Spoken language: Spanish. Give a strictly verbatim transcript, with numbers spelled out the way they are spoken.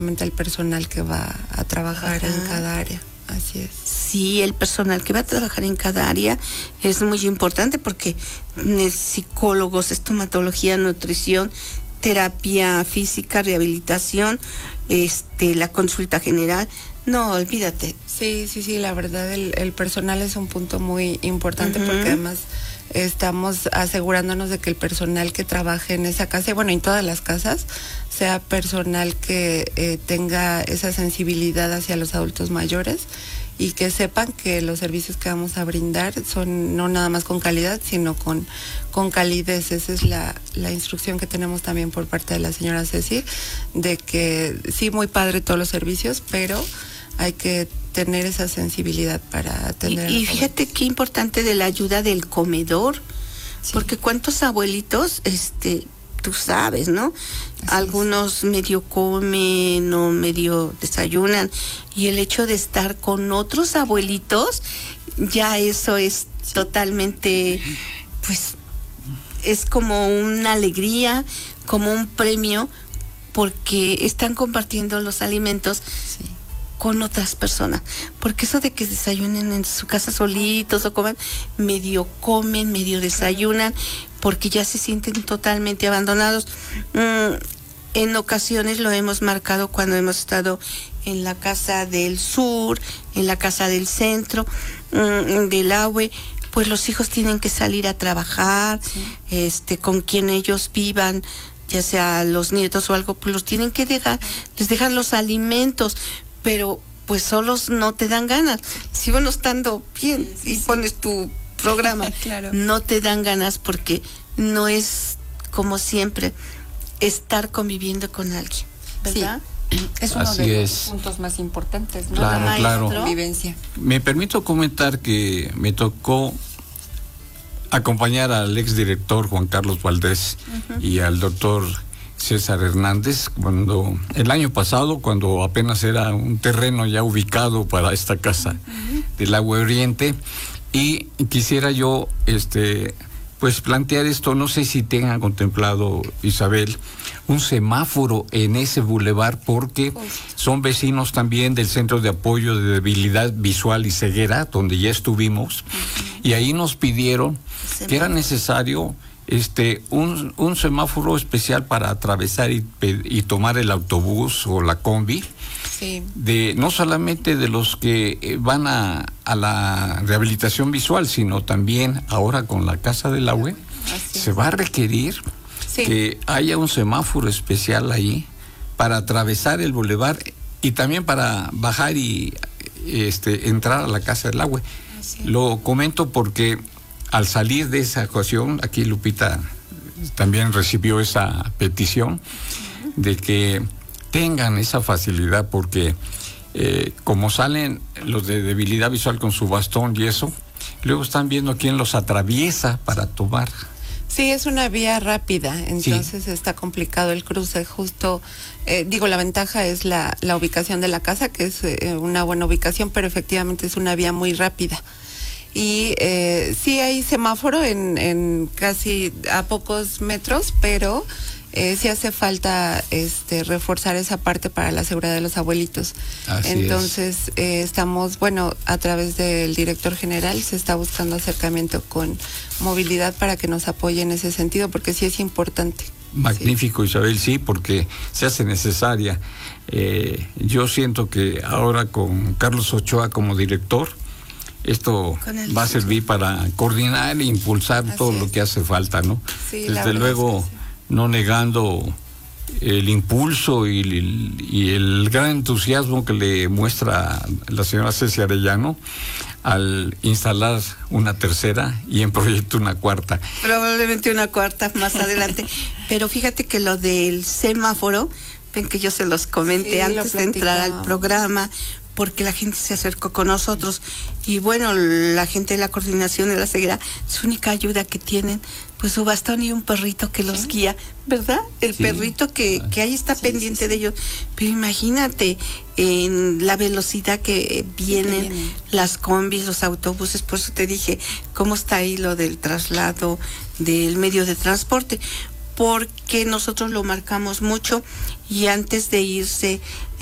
el personal que va a trabajar Ajá. en cada área. Así es. Sí, el personal que va a trabajar en cada área es muy importante porque psicólogos, estomatología, nutrición, terapia física, rehabilitación, este, la consulta general. No, olvídate. Sí, sí, sí, la verdad el, el personal es un punto muy importante uh-huh. porque además estamos asegurándonos de que el personal que trabaje en esa casa, y bueno, en todas las casas, sea personal que eh, tenga esa sensibilidad hacia los adultos mayores y que sepan que los servicios que vamos a brindar son no nada más con calidad, sino con, con calidez. Esa es la, la instrucción que tenemos también por parte de la señora Ceci, de que sí, muy padre todos los servicios, pero hay que tener esa sensibilidad para atender. Y, y fíjate qué importante de la ayuda del comedor, sí. porque cuántos abuelitos, este, tú sabes, ¿no? Así Algunos es. medio comen o medio desayunan, y el hecho de estar con otros abuelitos, ya eso es sí. totalmente, pues, es como una alegría, como un premio, porque están compartiendo los alimentos sí. con otras personas, porque eso de que desayunen en su casa solitos o coman, medio comen, medio desayunan, porque ya se sienten totalmente abandonados. Mm, en ocasiones lo hemos marcado cuando hemos estado en la casa del sur, en la casa del centro, mm, del A U E, pues los hijos tienen que salir a trabajar, sí. este, con quien ellos vivan, ya sea los nietos o algo, pues los tienen que dejar, les dejan los alimentos, pero pues solos no te dan ganas. Si bueno estando bien sí, y sí. pones tu programa, claro. no te dan ganas porque no es como siempre estar conviviendo con alguien, ¿verdad? Sí. Es uno Así de es. los puntos más importantes, ¿no? Claro, La claro. convivencia. Me permito comentar que me tocó acompañar al exdirector Juan Carlos Valdés uh-huh. y al doctor César Hernández cuando el año pasado, cuando apenas era un terreno ya ubicado para esta casa uh-huh. del Agua Oriente, y quisiera yo este pues plantear esto, no sé si tengan contemplado, Isabel, un semáforo en ese bulevar, porque son vecinos también del Centro de Apoyo de Debilidad Visual y Ceguera, donde ya estuvimos, uh-huh. y ahí nos pidieron semáforo. que era necesario este un, un semáforo especial para atravesar y, y tomar el autobús o la combi, sí. de no solamente de los que van a, a la rehabilitación visual, sino también ahora con la Casa del A U E, Así se es. va a requerir sí. que haya un semáforo especial ahí para atravesar el bulevar y también para bajar y este entrar a la Casa del A U E. Así. Lo comento porque al salir de esa ocasión, aquí Lupita también recibió esa petición uh-huh. de que tengan esa facilidad, porque eh, como salen los de debilidad visual con su bastón y eso, luego están viendo quién los atraviesa para tomar. Sí, es una vía rápida, entonces sí. está complicado el cruce. Justo, eh, digo, la ventaja es la, la ubicación de la casa, que es eh, una buena ubicación, pero efectivamente es una vía muy rápida. Y eh, sí hay semáforo en, en casi a pocos metros, pero eh, sí hace falta este reforzar esa parte para la seguridad de los abuelitos. Así Entonces eh, estamos, bueno, a través del director general se está buscando acercamiento con movilidad para que nos apoye en ese sentido, porque sí es importante. Magnífico, sí. Isabel, sí, porque se hace necesaria. Eh, yo siento que ahora con Carlos Ochoa como director, esto va a servir para coordinar e impulsar Así todo es. lo que hace falta, ¿no? Sí, Desde luego, es sí. no negando el impulso y el, y el gran entusiasmo que le muestra la señora Ceci Arellano al instalar una tercera y en proyecto una cuarta. Probablemente una cuarta más adelante. Pero fíjate que lo del semáforo, ven que yo se los comenté sí, antes de entrar al programa, porque la gente se acercó con nosotros y bueno, la gente de la coordinación de la ceguera, su única ayuda que tienen, pues su bastón y un perrito que los ¿Sí? guía, ¿verdad? El sí. perrito que, que ahí está sí, pendiente sí, sí. de ellos. Pero imagínate en la velocidad que vienen, viene. las combis, los autobuses, por eso te dije, ¿cómo está ahí lo del traslado del medio de transporte? porque nosotros lo marcamos mucho y antes de irse